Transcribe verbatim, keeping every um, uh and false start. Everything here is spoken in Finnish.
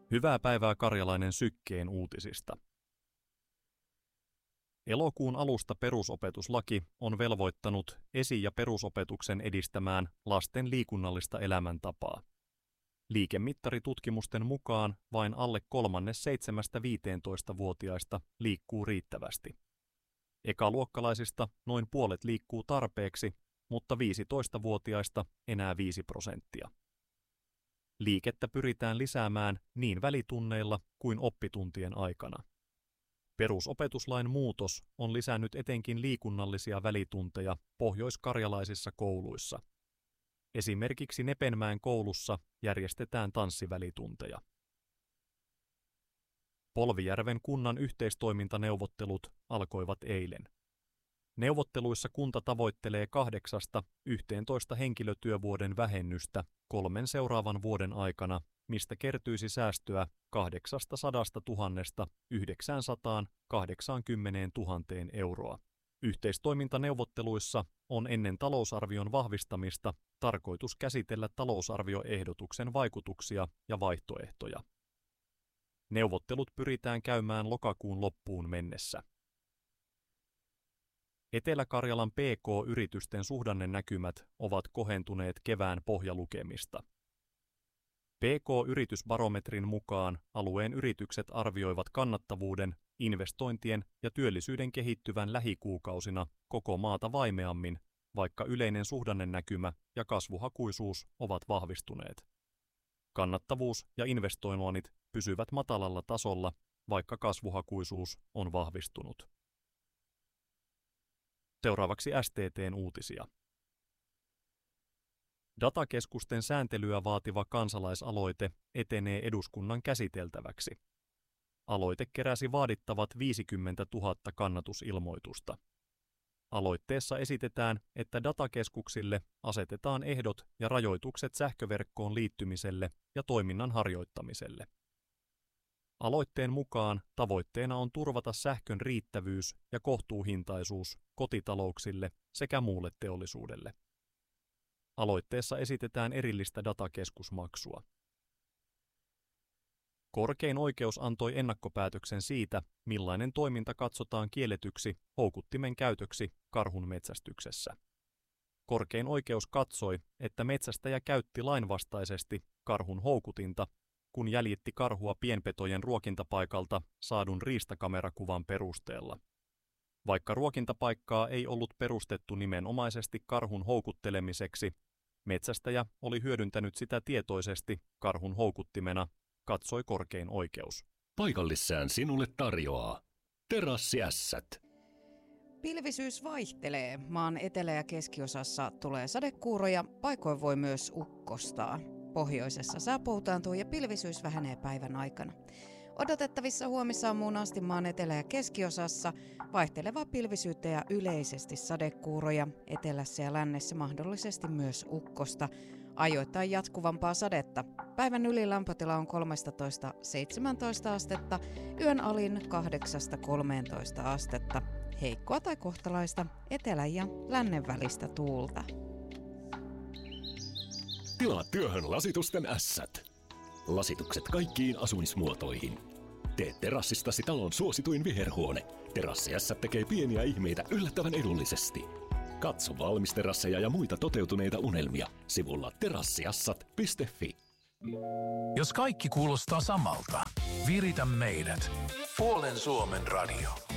Hyvää päivää Karjalainen Sykkeen uutisista. Elokuun alusta perusopetuslaki on velvoittanut esi- ja perusopetuksen edistämään lasten liikunnallista elämäntapaa. Liikemittaritutkimusten mukaan vain alle kolmannes seitsemästä viiteentoista-vuotiaista liikkuu riittävästi. Ekaluokkalaisista noin puolet liikkuu tarpeeksi, mutta viisitoistavuotiaista enää viisi prosenttia. Liikettä pyritään lisäämään niin välitunneilla kuin oppituntien aikana. Perusopetuslain muutos on lisännyt etenkin liikunnallisia välitunteja pohjoiskarjalaisissa kouluissa. Esimerkiksi Nepenmäen koulussa järjestetään tanssivälitunteja. Polvijärven kunnan yhteistoimintaneuvottelut alkoivat eilen. Neuvotteluissa kunta tavoittelee kahdeksasta yhteentoista henkilötyövuoden vähennystä kolmen seuraavan vuoden aikana, mistä kertyisi säästöä kahdeksastasadastuhannesta yhdeksäänsataankahdeksankymmeneentuhanteen euroa. Yhteistoimintaneuvotteluissa on ennen talousarvion vahvistamista tarkoitus käsitellä talousarvioehdotuksen vaikutuksia ja vaihtoehtoja. Neuvottelut pyritään käymään lokakuun loppuun mennessä. Etelä-Karjalan P K-yritysten suhdannenäkymät ovat kohentuneet kevään pohjalukemista. P K-yritysbarometrin mukaan alueen yritykset arvioivat kannattavuuden, investointien ja työllisyyden kehittyvän lähikuukausina koko maata vaimeammin, vaikka yleinen suhdannenäkymä ja kasvuhakuisuus ovat vahvistuneet. Kannattavuus ja investoinnit pysyvät matalalla tasolla, vaikka kasvuhakuisuus on vahvistunut. Seuraavaksi S T T:n uutisia. Datakeskusten sääntelyä vaativa kansalaisaloite etenee eduskunnan käsiteltäväksi. Aloite keräsi vaadittavat viisikymmentätuhatta kannatusilmoitusta. Aloitteessa esitetään, että datakeskuksille asetetaan ehdot ja rajoitukset sähköverkkoon liittymiselle ja toiminnan harjoittamiselle. Aloitteen mukaan tavoitteena on turvata sähkön riittävyys ja kohtuuhintaisuus kotitalouksille sekä muulle teollisuudelle. Aloitteessa esitetään erillistä datakeskusmaksua. Korkein oikeus antoi ennakkopäätöksen siitä, millainen toiminta katsotaan kielletyksi houkuttimen käytöksi karhun metsästyksessä. Korkein oikeus katsoi, että metsästäjä käytti lainvastaisesti karhun houkutinta, kun jäljitti karhua pienpetojen ruokintapaikalta saadun riistakamerakuvan perusteella. Vaikka ruokintapaikkaa ei ollut perustettu nimenomaisesti karhun houkuttelemiseksi, metsästäjä oli hyödyntänyt sitä tietoisesti karhun houkuttimena, katsoi korkein oikeus. Paikallissään sinulle tarjoaa Terassiässät. Pilvisyys vaihtelee. Maan etelä- ja keskiosassa tulee sadekuuroja, paikoin voi myös ukkostaa. Pohjoisessa sää poutaantuu ja pilvisyys vähenee päivän aikana. Odotettavissa huomisaamuun asti maan etelä- ja keskiosassa vaihtelevaa pilvisyyttä ja yleisesti sadekuuroja, etelässä ja lännessä mahdollisesti myös ukkosta, ajoittain jatkuvampaa sadetta. Päivän ylin lämpötila on kolmetoista seitsemäntoista astetta, yön alin kahdeksasta kolmeentoista astetta. Heikkoa tai kohtalaista etelän ja lännen välistä tuulta. Tilaa työhön lasitusten ässät. Lasitukset kaikkiin asumismuotoihin. Tee terassistasi talon suosituin viherhuone. Terassiässät tekee pieniä ihmeitä yllättävän edullisesti. Katso valmisterasseja ja muita toteutuneita unelmia sivulla terassiassat piste fi. Jos kaikki kuulostaa samalta, viritä meidät. Puolen Suomen radio.